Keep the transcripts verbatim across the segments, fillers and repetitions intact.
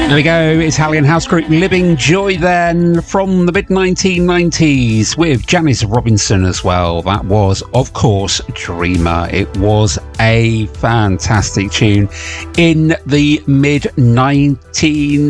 There we go, it's Halley and House Group, Living Joy then, from the mid nineteen nineties, with Janice Robinson as well. That was, of course, Dreamer. It was a fantastic tune in the mid nineteen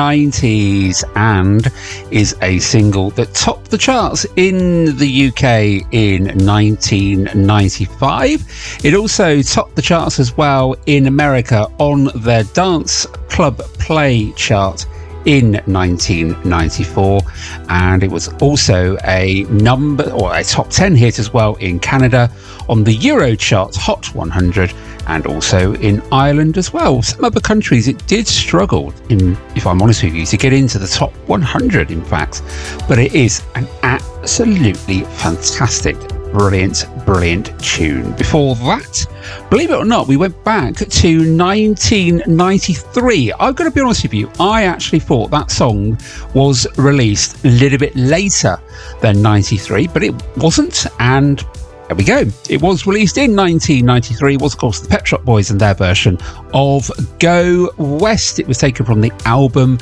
nineties and is a single that topped the charts in the U K in nineteen ninety-five. It also topped the charts as well in America on their Dance Club Play chart in nineteen ninety-four, and it was also a number or a top ten hit as well in Canada on the Eurochart Hot one hundred, and also in Ireland as well. Some other countries it did struggle, in, if I'm honest with you, to get into the top one hundred in fact, but it is an absolutely fantastic, brilliant, brilliant tune. Before that, believe it or not, we went back to nineteen ninety-three. I've got to be honest with you, I actually thought that song was released a little bit later than ninety-three, but it wasn't, and there we go. It was released in nineteen ninety-three. It was, of course, the Pet Shop Boys and their version of Go West. It was taken from the album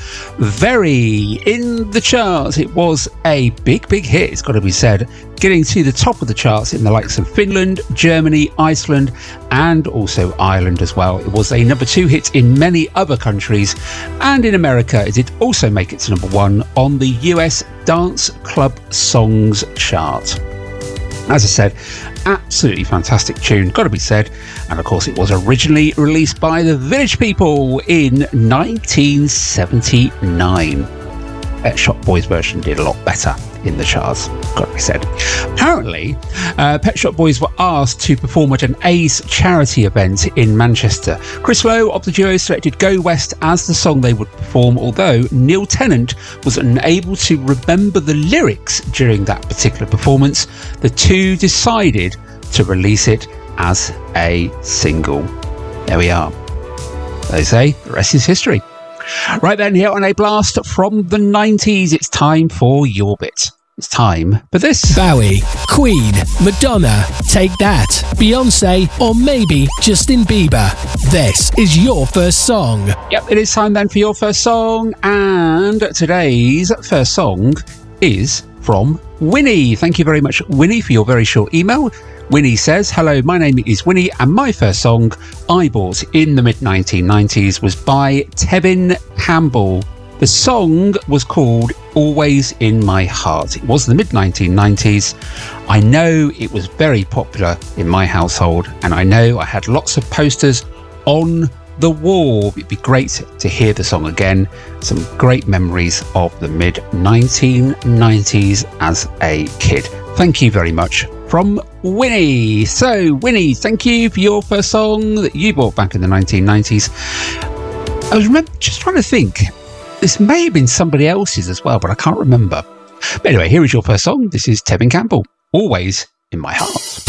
Very. In the charts, it was a big, big hit, it's got to be said, getting to the top of the charts in the likes of Finland, Germany, Iceland, and also Ireland as well. It was a number two hit in many other countries, and in America it did also make it to number one on the U S Dance Club Songs chart. As I said, absolutely fantastic tune, got to be said. And of course, it was originally released by the Village People in nineteen seventy-nine. Pet Shop Boys version did a lot better in the charts, got to be said. Apparently, uh, Pet Shop Boys were asked to perform at an Ace charity event in Manchester. Chris Lowe of the duo selected Go West as the song they would perform, although Neil Tennant was unable to remember the lyrics during that particular performance. The two decided to release it as a single. There we are. They say the rest is history. Right then, here on A Blast from the nineties, it's time for your bit. It's time for this. Bowie, Queen, Madonna, Take That, Beyonce, or maybe Justin Bieber. This is your first song. Yep, it is time then for your first song, and today's first song is from Winnie. Thank you very much, Winnie, for your very short email. Winnie says, hello, my name is Winnie, and my first song I bought in the mid nineteen nineties was by Tevin Campbell. The song was called Always in My Heart. It was the mid nineteen nineties. I know it was very popular in my household, and I know I had lots of posters on the wall. It'd be great to hear the song again. Some great memories of the mid nineteen nineties as a kid. Thank you very much. From Winnie. So, Winnie, thank you for your first song that you bought back in the nineteen nineties. I was remember, just trying to think. This may have been somebody else's as well, but I can't remember. But anyway, here is your first song. This is Tevin Campbell, Always in My Heart.